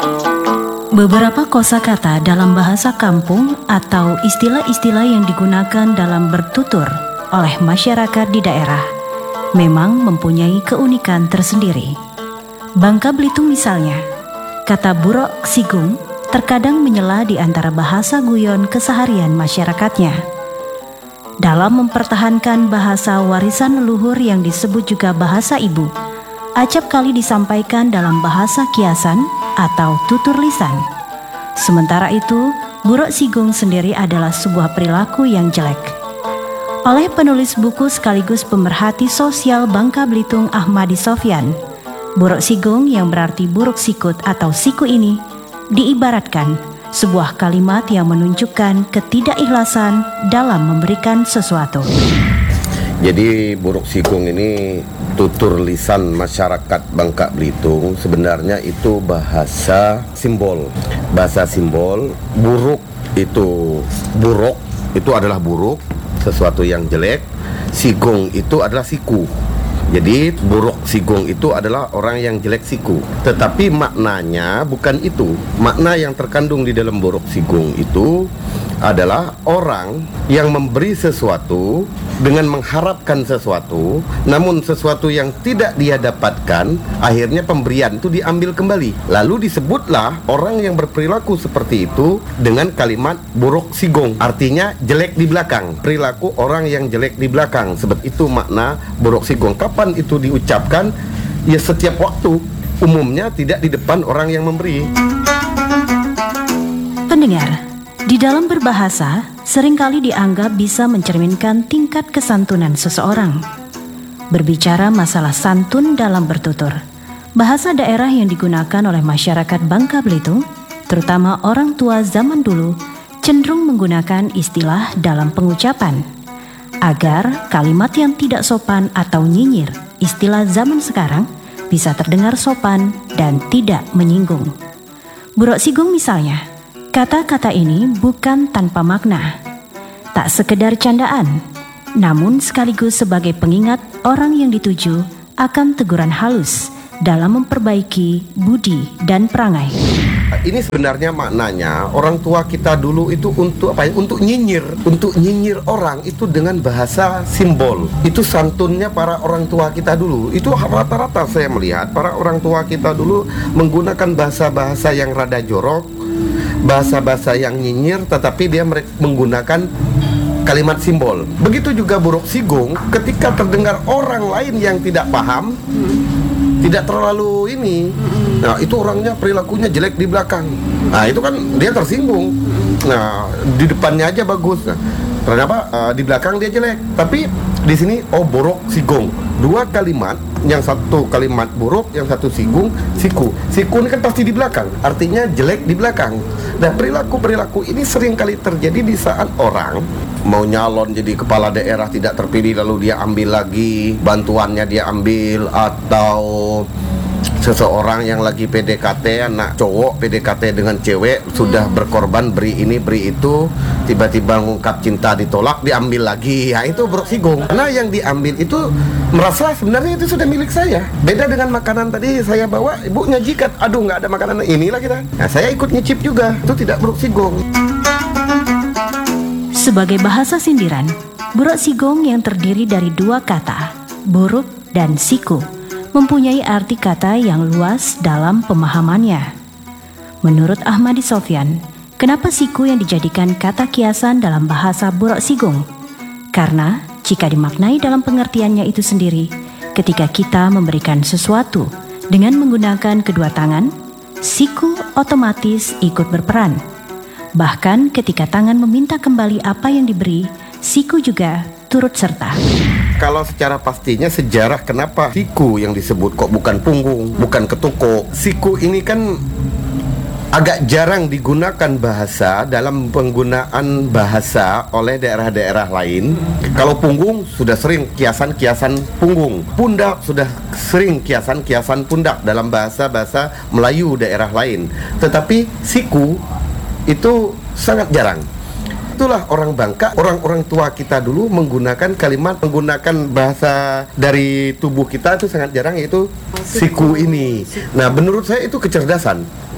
Beberapa kosakata dalam bahasa kampung atau istilah-istilah yang digunakan dalam bertutur oleh masyarakat di daerah memang mempunyai keunikan tersendiri. Bangka Belitung misalnya, kata buruk sigung terkadang menyela di antara bahasa guyon keseharian masyarakatnya. Dalam mempertahankan bahasa warisan leluhur yang disebut juga bahasa ibu, acap kali disampaikan dalam bahasa kiasan atau tutur lisan. Sementara itu, buruk sigung sendiri adalah sebuah perilaku yang jelek. Oleh penulis buku sekaligus pemerhati sosial Bangka Belitung Ahmadi Sofyan, buruk sigung yang berarti buruk sikut atau siku ini diibaratkan sebuah kalimat yang menunjukkan ketidakikhlasan dalam memberikan sesuatu. Jadi buruk sigung ini tutur lisan masyarakat Bangka Belitung, sebenarnya itu bahasa simbol. Bahasa simbol, buruk itu adalah buruk, sesuatu yang jelek. Sigung itu adalah siku. Jadi buruk sigung itu adalah orang yang jelek siku. Tetapi maknanya bukan itu. Makna yang terkandung di dalam buruk sigung itu adalah orang yang memberi sesuatu dengan mengharapkan sesuatu, namun sesuatu yang tidak dia dapatkan, akhirnya pemberian itu diambil kembali. Lalu disebutlah orang yang berperilaku seperti itu dengan kalimat buruk sigung, artinya jelek di belakang. Perilaku orang yang jelek di belakang, sebab itu makna buruk sigung. Kapan itu diucapkan? Ya setiap waktu, umumnya tidak di depan orang yang memberi. Pendengar, di dalam berbahasa, seringkali dianggap bisa mencerminkan tingkat kesantunan seseorang. Berbicara masalah santun dalam bertutur, bahasa daerah yang digunakan oleh masyarakat Bangka Belitung, terutama orang tua zaman dulu, cenderung menggunakan istilah dalam pengucapan, agar kalimat yang tidak sopan atau nyinyir istilah zaman sekarang bisa terdengar sopan dan tidak menyinggung. Buruk sigung misalnya, kata-kata ini bukan tanpa makna, tak sekedar candaan, namun sekaligus sebagai pengingat orang yang dituju akan teguran halus dalam memperbaiki budi dan perangai. Ini sebenarnya maknanya orang tua kita dulu itu untuk apa ya? Untuk nyinyir orang itu dengan bahasa simbol. Itu santunnya para orang tua kita dulu. Itu rata-rata saya melihat para orang tua kita dulu menggunakan bahasa-bahasa yang rada jorok, bahasa-bahasa yang nyinyir, tetapi dia menggunakan kalimat simbol. Begitu juga buruk sigung, ketika terdengar orang lain yang tidak paham, tidak terlalu ini, nah itu orangnya perilakunya jelek di belakang. Nah itu kan dia tersinggung. Nah di depannya aja bagus. Nah, ternyata di belakang dia jelek. Tapi di sini buruk sigung. Dua kalimat, yang satu kalimat buruk, yang satu siku. Siku ini kan pasti di belakang, artinya jelek di belakang. Nah perilaku ini sering kali terjadi di saat orang mau nyalon jadi kepala daerah tidak terpilih, lalu dia ambil lagi bantuannya, dia ambil, atau seseorang yang lagi PDKT, anak cowok PDKT dengan cewek, sudah berkorban beri ini beri itu, tiba-tiba ngungkap cinta ditolak, diambil lagi. Ya itu buruk sigung, karena yang diambil itu merasa sebenarnya itu sudah milik saya. Beda dengan makanan tadi saya bawa, ibunya jikat, aduh nggak ada makanan, inilah kita. Nah saya ikut nyicip juga, itu tidak buruk sigung. Sebagai bahasa sindiran, buruk sigung yang terdiri dari dua kata, buruk dan siku, mempunyai arti kata yang luas dalam pemahamannya. Menurut Ahmadi Sofyan, kenapa siku yang dijadikan kata kiasan dalam bahasa buruk sigung? Karena jika dimaknai dalam pengertiannya itu sendiri, ketika kita memberikan sesuatu dengan menggunakan kedua tangan, siku otomatis ikut berperan. Bahkan ketika tangan meminta kembali apa yang diberi, siku juga turut serta. Kalau secara pastinya sejarah kenapa siku yang disebut kok bukan punggung, bukan ketuko. Siku ini kan agak jarang digunakan bahasa dalam penggunaan bahasa oleh daerah-daerah lain. Kalau punggung sudah sering kiasan-kiasan punggung. Pundak sudah sering kiasan-kiasan pundak dalam bahasa-bahasa Melayu daerah lain. Tetapi siku itu sangat jarang. Itulah orang Bangka, orang-orang tua kita dulu menggunakan menggunakan bahasa dari tubuh kita itu sangat jarang, yaitu siku ini. Nah menurut saya itu kecerdasan.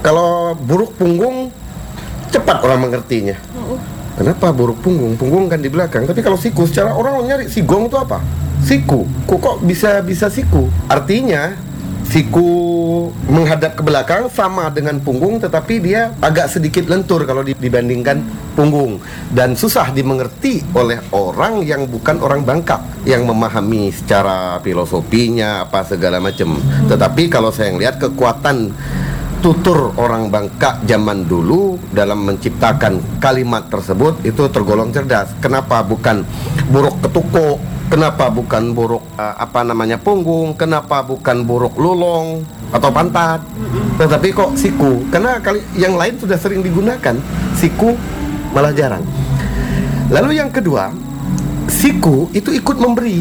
Kalau buruk punggung cepat orang mengertinya. Kenapa buruk punggung? Punggung kan di belakang. Tapi kalau siku, secara orang nyari sigong itu apa? Siku. Kok bisa siku? Artinya siku menghadap ke belakang sama dengan punggung, tetapi dia agak sedikit lentur kalau dibandingkan punggung, dan susah dimengerti oleh orang yang bukan orang Bangka yang memahami secara filosofinya apa segala macam. Tetapi kalau saya lihat kekuatan tutur orang Bangka zaman dulu dalam menciptakan kalimat tersebut itu tergolong cerdas. Kenapa bukan buruk ketukuk? Kenapa bukan buruk punggung? Kenapa bukan buruk lulong atau pantat? Tetapi kok siku? Karena yang lain sudah sering digunakan, siku malah jarang. Lalu yang kedua, siku itu ikut memberi.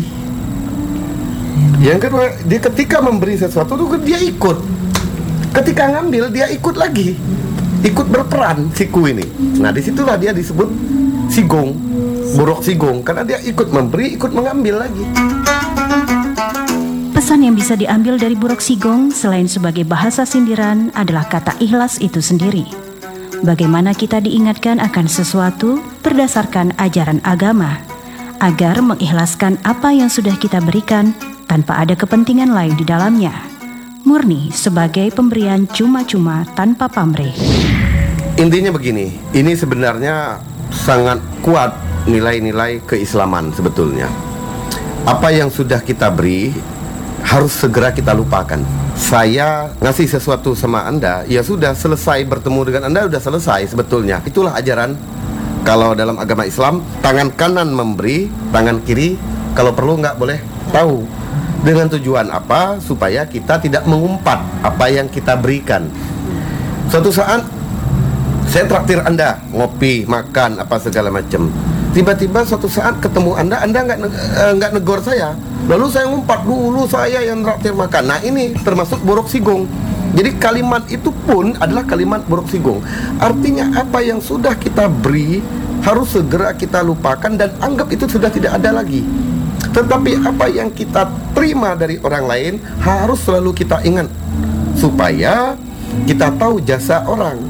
Yang kedua, dia ketika memberi sesuatu itu dia ikut. Ketika ngambil dia ikut lagi, ikut berperan siku ini. Nah disitulah dia disebut sigong, buruk sigong, karena dia ikut memberi, ikut mengambil lagi. Pesan yang bisa diambil dari buruk sigong selain sebagai bahasa sindiran adalah kata ikhlas itu sendiri. Bagaimana kita diingatkan akan sesuatu berdasarkan ajaran agama, agar mengikhlaskan apa yang sudah kita berikan tanpa ada kepentingan lain di dalamnya. Murni sebagai pemberian cuma-cuma tanpa pamrih. Intinya begini, ini sebenarnya sangat kuat nilai-nilai keislaman sebetulnya. Apa yang sudah kita beri harus segera kita lupakan. Saya ngasih sesuatu sama Anda, ya sudah selesai bertemu dengan Anda, sudah selesai sebetulnya. Itulah ajaran kalau dalam agama Islam, tangan kanan memberi, tangan kiri kalau perlu nggak boleh tahu. Dengan tujuan apa? Supaya kita tidak mengumpat apa yang kita berikan. Suatu saat saya traktir Anda ngopi, makan, apa segala macam. Tiba-tiba suatu saat ketemu Anda nggak negor saya. Lalu saya ngumpat, dulu saya yang traktir makan. Nah ini termasuk buruk sigong. Jadi kalimat itu pun adalah kalimat buruk sigong. Artinya apa yang sudah kita beri harus segera kita lupakan dan anggap itu sudah tidak ada lagi. Tetapi apa yang kita terima dari orang lain harus selalu kita ingat, supaya kita tahu jasa orang.